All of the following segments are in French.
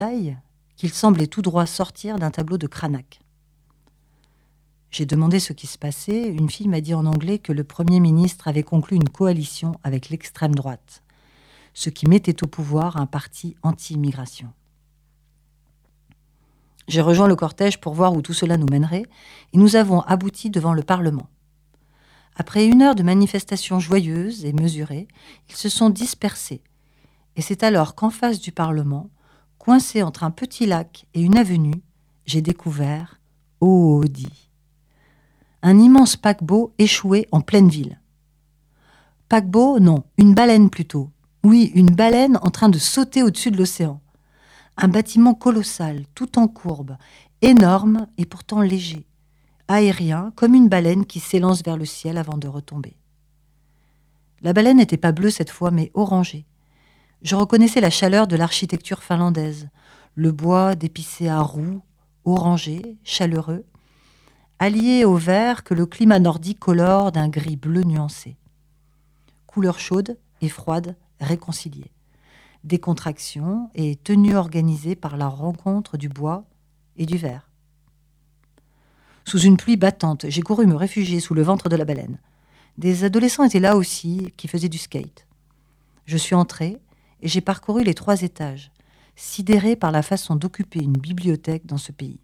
taille qu'il semblait tout droit sortir d'un tableau de Cranach. J'ai demandé ce qui se passait. Une fille m'a dit en anglais que le Premier ministre avait conclu une coalition avec l'extrême droite, ce qui mettait au pouvoir un parti anti-immigration. J'ai rejoint le cortège pour voir où tout cela nous mènerait, et nous avons abouti devant le Parlement. Après 1 heure de manifestations joyeuses et mesurées, ils se sont dispersés, et c'est alors qu'en face du Parlement, coincé entre un petit lac et une avenue, j'ai découvert Oodi, un immense paquebot échoué en pleine ville. Paquebot, non, une baleine plutôt. Oui, une baleine en train de sauter au-dessus de l'océan. Un bâtiment colossal, tout en courbe, énorme et pourtant léger, aérien, comme une baleine qui s'élance vers le ciel avant de retomber. La baleine n'était pas bleue cette fois, mais orangée. Je reconnaissais la chaleur de l'architecture finlandaise, le bois d'épicé à roux, orangé, chaleureux, allié au vert que le climat nordique colore d'un gris bleu nuancé. Couleurs chaudes et froides réconciliées. Décontraction et tenue organisée par la rencontre du bois et du verre. Sous une pluie battante, j'ai couru me réfugier sous le ventre de la baleine. Des adolescents étaient là aussi, qui faisaient du skate. Je suis entrée et j'ai parcouru les 3 étages, sidérée par la façon d'occuper une bibliothèque dans ce pays.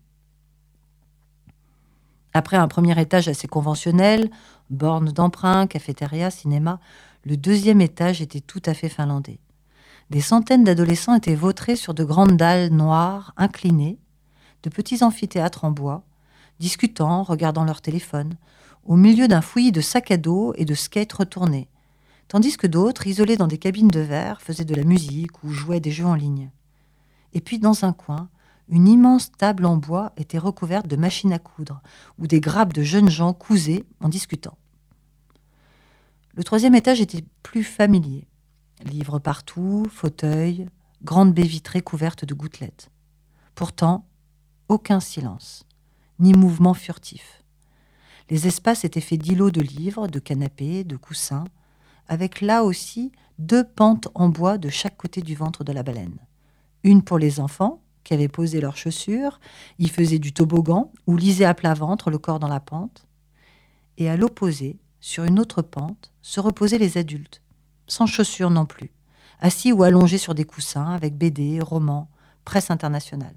Après un premier étage assez conventionnel, borne d'emprunt, cafétéria, cinéma, le 2e étage était tout à fait finlandais. Des centaines d'adolescents étaient vautrés sur de grandes dalles noires, inclinées, de petits amphithéâtres en bois, discutant, regardant leur téléphone, au milieu d'un fouillis de sacs à dos et de skates retournés, tandis que d'autres, isolés dans des cabines de verre, faisaient de la musique ou jouaient des jeux en ligne. Et puis, dans un coin, une immense table en bois était recouverte de machines à coudre, où des grappes de jeunes gens cousaient en discutant. Le 3e étage était plus familier. Livres partout, fauteuils, grande baie vitrée couverte de gouttelettes. Pourtant, aucun silence, ni mouvement furtif. Les espaces étaient faits d'îlots de livres, de canapés, de coussins, avec là aussi 2 pentes en bois de chaque côté du ventre de la baleine. Une pour les enfants, qui avaient posé leurs chaussures, y faisaient du toboggan ou lisaient à plat ventre le corps dans la pente. Et à l'opposé, sur une autre pente, se reposaient les adultes, sans chaussures non plus, assis ou allongés sur des coussins avec BD, romans, presse internationale.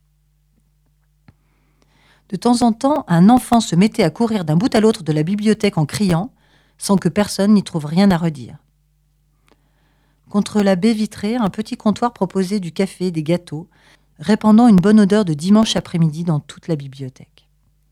De temps en temps, un enfant se mettait à courir d'un bout à l'autre de la bibliothèque en criant, sans que personne n'y trouve rien à redire. Contre la baie vitrée, un petit comptoir proposait du café et des gâteaux, répandant une bonne odeur de dimanche après-midi dans toute la bibliothèque.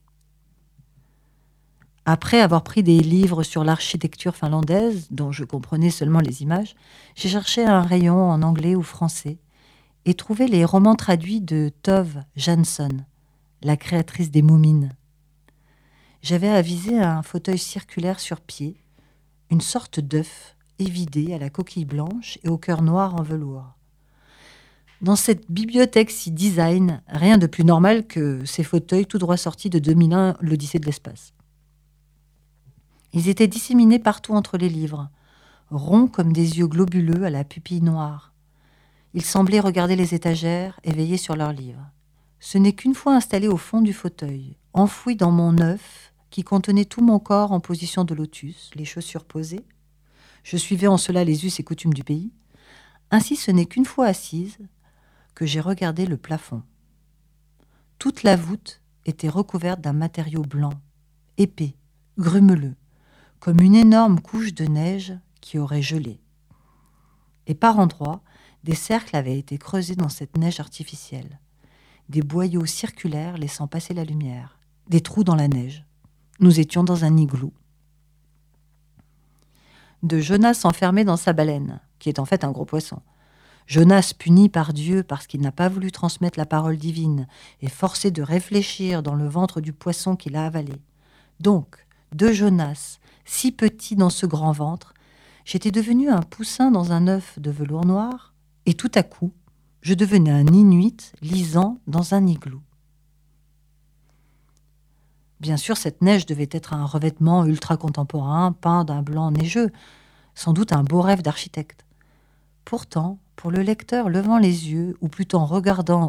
Après avoir pris des livres sur l'architecture finlandaise, dont je comprenais seulement les images, j'ai cherché un rayon en anglais ou français et trouvé les romans traduits de Tove Jansson, la créatrice des Moumines. J'avais avisé un fauteuil circulaire sur pied, une sorte d'œuf évidé à la coquille blanche et au cœur noir en velours. Dans cette bibliothèque si design, rien de plus normal que ces fauteuils tout droit sortis de 2001, l'Odyssée de l'espace. Ils étaient disséminés partout entre les livres, ronds comme des yeux globuleux à la pupille noire. Ils semblaient regarder les étagères et veiller sur leurs livres. Ce n'est qu'une fois installé au fond du fauteuil, enfoui dans mon œuf, qui contenait tout mon corps en position de lotus, les chaussures posées, je suivais en cela les us et coutumes du pays, ainsi ce n'est qu'une fois assise que j'ai regardé le plafond. Toute la voûte était recouverte d'un matériau blanc, épais, grumeleux, comme une énorme couche de neige qui aurait gelé. Et par endroits, des cercles avaient été creusés dans cette neige artificielle, des boyaux circulaires laissant passer la lumière, des trous dans la neige. Nous étions dans un igloo. De Jonas enfermé dans sa baleine, qui est en fait un gros poisson. Jonas puni par Dieu parce qu'il n'a pas voulu transmettre la parole divine et forcé de réfléchir dans le ventre du poisson qu'il a avalé. Donc, de Jonas, si petit dans ce grand ventre, j'étais devenu un poussin dans un œuf de velours noir, et tout à coup, je devenais un Inuit lisant dans un igloo. Bien sûr, cette neige devait être un revêtement ultra contemporain, peint d'un blanc neigeux, sans doute un beau rêve d'architecte. Pourtant, pour le lecteur levant les yeux, ou plutôt en regardant